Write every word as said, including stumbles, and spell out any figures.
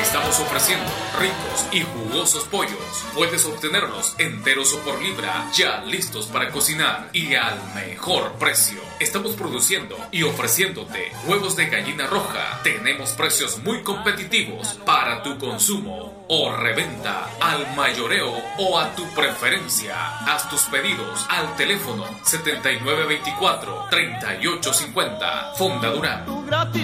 estamos ofreciendo ricos y jugosos pollos. Puedes obtenerlos enteros o por libra, ya listos para cocinar y al mejor precio. Estamos produciendo y ofreciéndote huevos de gallina roja. Tenemos precios muy competitivos para tu consumo o reventa al mayoreo o a tu preferencia. Haz tus pedidos al teléfono setenta y nueve veinticuatro, treinta y ocho cincuenta. Fonda Durán.